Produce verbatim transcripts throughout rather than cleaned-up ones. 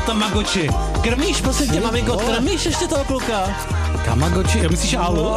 Tamagotchi. Krmíš, prosím tě, maminko, krmíš ještě toho kluka? Tamagotchi, já myslíš Alu?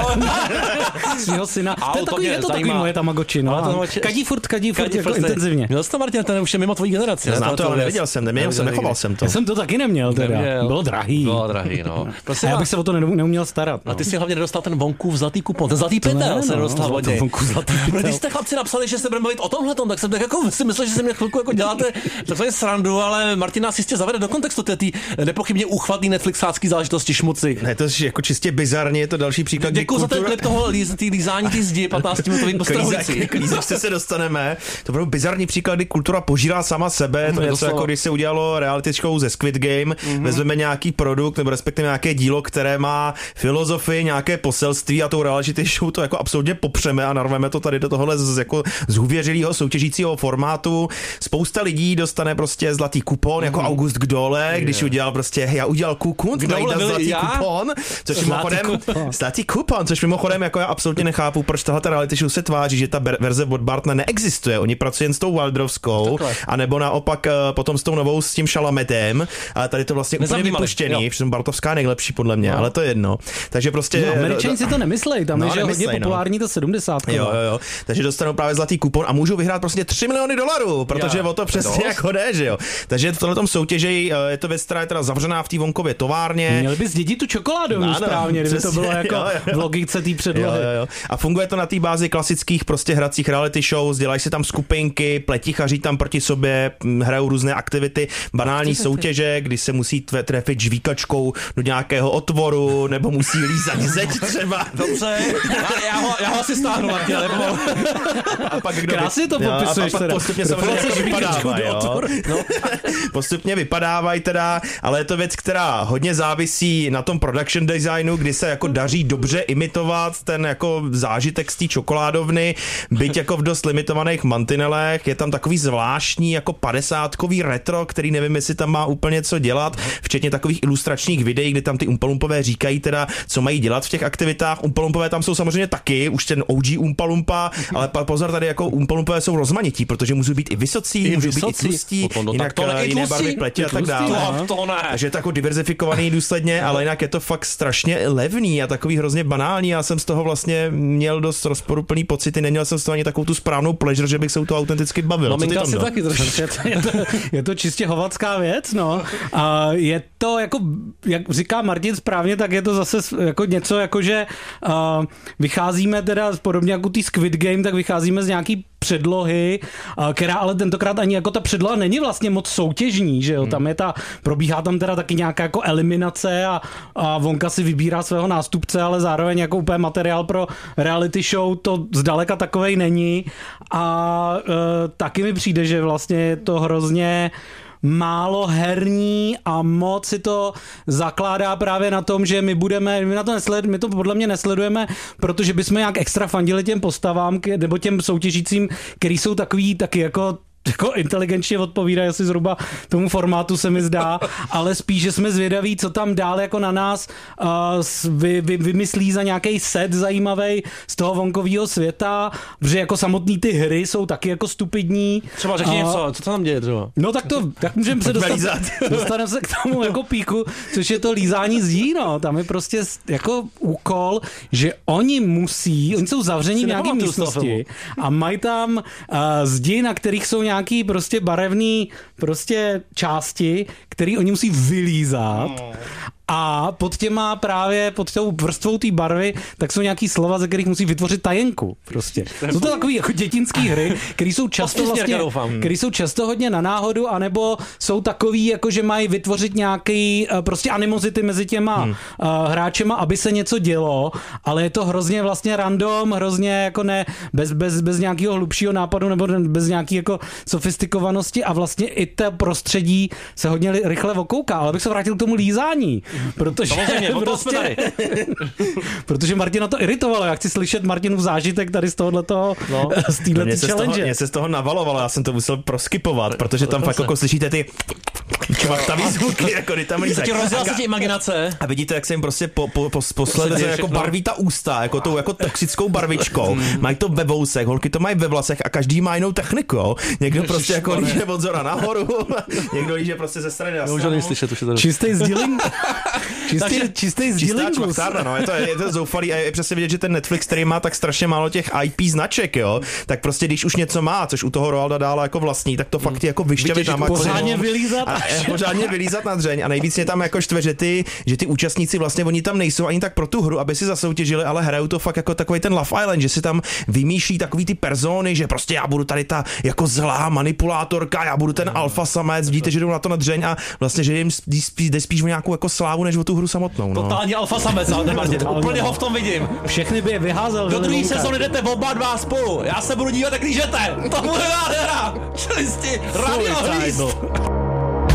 Svýho syna. Alu, to je takový, to je to zajímá. takový moje Tamagotchi, no. Ale to Kadí furt, kadí furt, kadí jako prostě. intenzivně. Měl jsi to, Martin, ten už je mimo tvojí generaci. Já znám to, ale neviděl jsem, neměl jsem, nechoval jsem to. Já jsem to taky neměl teda. Neměl. Bylo drahý. Bylo drahý, no. A já bych se o to neuměl starat. A ty si hlavně nedostal ten Vonkův zlatý kupon, ten zlatý pytel se nedostal od něj. Když jste chlapci napsali, že se budeme bavit o tomhletom, tak jsem tak jako si myslel, že si mě chvilku jako děláte takový srandu, ale Martin nás jistě zavede do kontextu té nepochybně úchvatný netflixácký záležitosti šmuci. Ne, to je jako čistě bizarně, je to další příklad. Děkuji za ten klip toho líz, tý lízání ty zdi patnáctiminutový postrahující. Klízečce se dostaneme. To budou bizarní příklady, kultura požírá sama sebe. To je něco jako když se udělalo reality show ze Squid Game, mm-hmm. vezmeme nějaký produkt nebo respektive nějaké dílo, které má filozofii, nějaké poselství a tou reality show to jako absolutně popřeme a narveme to tady do tohohle z, jako zhuvěřilého soutěžícího formátu. Spousta lidí dostane prostě zlatý kupon, mm-hmm. jako August Gdole, yeah. když udělal prostě, hej, já udělal kukun, najde zlatý já? kupon, což zlatý mimochodem, kupon. zlatý kupon, což mimochodem jako já absolutně nechápu, proč tahle reality show se tváří, že ta verze od Bartna neexistuje. Oni pracují jen s tou Wildrovskou, anebo naopak potom s tou novou s tím Šalametem, ale tady to vlastně úplně vypuštěný, protože Bartovská nejlepší podle mě, no. ale to je jedno. Takže prostě no, Američani si to nemyslejí, tam no, je že nemyslej, hodně populární no. to sedmdesátka. Jo, jo, jo. Takže dostanou právě zlatý kupon a můžou vyhrát prostě tři miliony dolarů, protože já, o to přesně dost. jako jde, že jo. Takže v tomhle soutěži je to věc, která je teda zavřená v té Vonkově továrně. Měli by zdědit tu čokoládu no, správně, kdyby to bylo jako jo, jo. v logice té předlohy. Jo, jo, jo. A funguje to na té bázi klasických prostě hracích reality shows, dělají se tam skupinky, pletichaří tam proti sobě, hrajou různé aktivity, banální aktivity. soutěže, kdy se musí trefit žvíkačkou do nějakého otvoru, nebo musí lízat zeď třeba. Dobře, já, já, ho, já ho asi stáhnu, Martin, nebo... A pak kdo krásně to popisuješ. A pak postupně samozřejmě jako vypadávají, no. Postupně vypadávají teda, ale je to věc, která hodně závisí na tom production designu, kdy se jako daří dobře imitovat ten jako zážitek z té čokoládovny, byť jako v dost limitovaných mantinelech, je tam takový zvláštní jako padesátkový retro, který nevím, jestli tam má úplně co dělat, včetně takových ilustračních videí, kde tam ty Umpalumpové říkají teda, co mají dělat v těch aktivitách. Umpalumpové tam jsou samozřejmě taky, už ten O G Umpalumpa, ale pozor, tady jako Umpalumpové jsou rozmanití, protože můžou být i vysocí, I můžou vysocí. být i tlustí, no, jinak to ne, jiné barvy pleti a tak dále. To, to ne. Takže je to jako diverzifikovaný důsledně, ale jinak je to fakt strašně levný a takový hrozně banální. Já jsem z toho vlastně měl dost rozporuplný pocity, neměl jsem z toho ani takovou tu správnou pleasure, že bych se u toho autenticky bavil. Maminka si taky trošku. Je to, je to čistě hovacká věc, no. A je to jako, jak říká Martin správně, tak je to zase jako něco, jako že uh, vycházíme teda podobně jako tý Squid Game, tak vycházíme z nějaký předlohy, která ale tentokrát ani jako ta předloha není vlastně moc soutěžní, že jo, tam je ta, probíhá tam teda taky nějaká jako eliminace a, a Vonka si vybírá svého nástupce, ale zároveň jako úplně materiál pro reality show to zdaleka takovej není a e, taky mi přijde, že vlastně je to hrozně málo herní a moc si to zakládá právě na tom, že my budeme, my na to nesled, my to podle mě nesledujeme, protože bychom nějak extra fandili těm postavám, nebo těm soutěžícím, který jsou takový taky jako jako inteligentně odpovídají asi zhruba tomu formátu, se mi zdá, ale spíš, že jsme zvědaví, co tam dál jako na nás uh, vy, vy, vymyslí za nějaký set zajímavý z toho vonkového světa, protože jako samotný ty hry jsou taky jako stupidní. Třeba řekni uh, něco, co tam děje třeba? No tak to, tak můžeme se dostat, dostaneme se k tomu jako píku, což je to lízání zdí, no, tam je prostě jako úkol, že oni musí, oni jsou zavření v nějaké místnosti a mají tam uh, zdi, na kterých jsou nějaký prostě barevný prostě části, který oni musí vylízat. A pod těma právě, pod tou vrstvou té barvy, tak jsou nějaký slova, ze kterých musí vytvořit tajenku. Prostě. Jsou to takový jako dětinský hry, které jsou často vlastně, které jsou často hodně na náhodu, anebo jsou takový, jako že mají vytvořit nějaký prostě animozity mezi těma hmm. uh, hráčema, aby se něco dělo, ale je to hrozně vlastně random, hrozně jako ne, bez, bez, bez nějakého hlubšího nápadu nebo bez nějaký jako sofistikovanosti a vlastně i to prostředí se hodně rychle okouká. Ale bych se vrátil k tomu lízání. Protože, prostě, protože Martina to iritovalo. Já chci slyšet Martinův zážitek tady z tohoto, no, z této challenge. Mně se z toho navalovalo, já jsem to musel proskipovat, protože tam fakt jako slyšíte ty čvachtavý zvuky, jako kdy tam lízají. Rozdělá se ti imaginace. A vidíte, jak se jim prostě po, po, po, posledně jako barví ta ústa, jako tou jako toxickou barvičkou. Mají to ve vousech, holky to mají ve vlasech a každý má jinou techniku, jo. Někdo prostě jako líže od zora nahoru, někdo líže prostě ze strany na stranu. Čistý sdíling. Čistý, čistý sdíling. No, je to, je to zoufalý a je přesně vidět, že ten Netflix, který má tak strašně málo těch í pé značek, jo, tak prostě když už něco má, což u toho Roalda dále jako vlastní, tak to fakt jako vyšťavit na maximum. Pořádně vylízat. A, pořádně vylízat na dřeň a nejvíc mě tam jako štve, že ty, že ty účastníci vlastně oni tam nejsou ani tak pro tu hru, aby si zasoutěžili, ale hrajou to fakt jako takový ten Love Island, že si tam vymýšlí takový ty persony, že prostě já budu tady ta jako zlá manipulátorka, já budu ten alfa samec, vidíte, že jdou na to na dřeň a vlastně, že jim jde spíš o nějakou jako slávu, než o tu hru samotnou. No. Totální alfa samec, ale Martin, úplně ho v tom vidím. Všechny by je vyházel. Do druhé sezóny jdete oba dva spolu, já se budu dívat, jak lížete. To bude nádhera. Čelisti, Radio Hlíst.